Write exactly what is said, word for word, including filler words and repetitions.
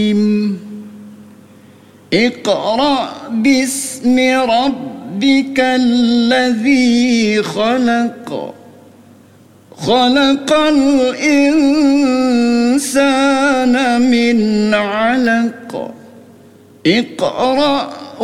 اقرأ باسم ربك الذي خلق خلق الإنسان من علق اقرأ